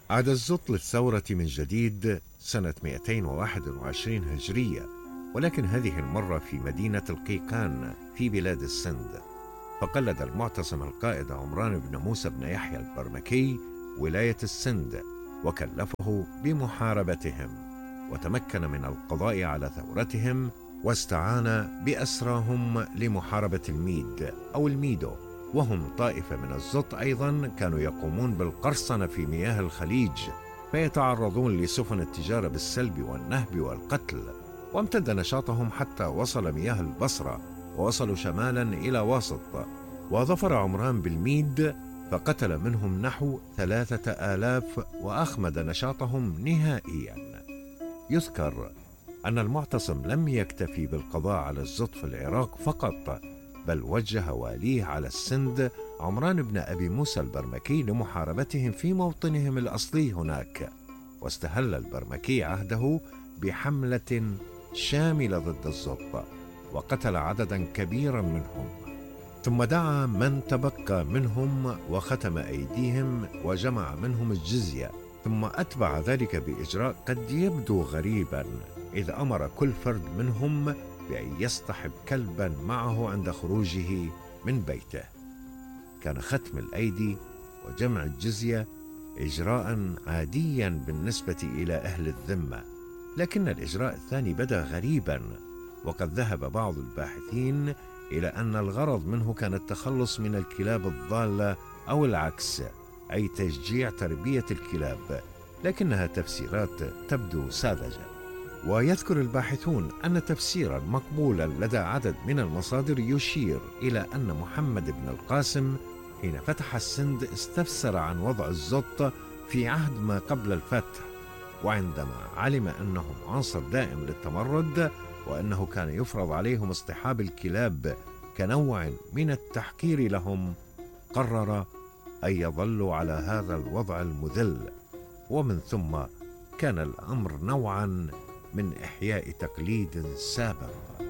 عاد الزوط للثورة من جديد سنة 221 هجرية، ولكن هذه المرة في مدينة القيقان في بلاد السند. فقلد المعتصم القائد عمران بن موسى بن يحيى البرمكي ولاية السند، وكلفه بمحاربتهم، وتمكن من القضاء على ثورتهم، واستعان بأسراهم لمحاربة الميد أو الميدو، وهم طائفة من الزط أيضا كانوا يقومون بالقرصنة في مياه الخليج، فيتعرضون لسفن التجارة بالسلب والنهب والقتل. وامتد نشاطهم حتى وصل مياه البصرة، ووصلوا شمالا إلى واسط، وظفر عمران بالميد فقتل منهم نحو 3000، وأخمد نشاطهم نهائيا. يذكر أن المعتصم لم يكتفي بالقضاء على الزط في العراق فقط، بل وجه واليه على السند عمران بن أبي موسى البرمكي لمحاربتهم في موطنهم الأصلي هناك. واستهل البرمكي عهده بحملة شاملة ضد الزط، وقتل عددا كبيرا منهم، ثم دعا من تبقى منهم وختم أيديهم وجمع منهم الجزية، ثم أتبع ذلك بإجراء قد يبدو غريبا، إذ أمر كل فرد منهم بأن يصطحب كلبا معه عند خروجه من بيته. كان ختم الأيدي وجمع الجزية إجراء عاديا بالنسبة إلى أهل الذمة، لكن الإجراء الثاني بدا غريبا، وقد ذهب بعض الباحثين إلى أن الغرض منه كان التخلص من الكلاب الضالة أو العكس، أي تشجيع تربية الكلاب، لكنها تفسيرات تبدو ساذجة. ويذكر الباحثون أن تفسيرا مقبولا لدى عدد من المصادر يشير إلى أن محمد بن القاسم حين فتح السند استفسر عن وضع الزط في عهد ما قبل الفتح، وعندما علم أنهم عنصر دائم للتمرد، وأنه كان يفرض عليهم اصطحاب الكلاب كنوع من التحقير لهم، قرر أن يظلوا على هذا الوضع المذل. ومن ثم كان الأمر نوعا من إحياء تقليد سابق.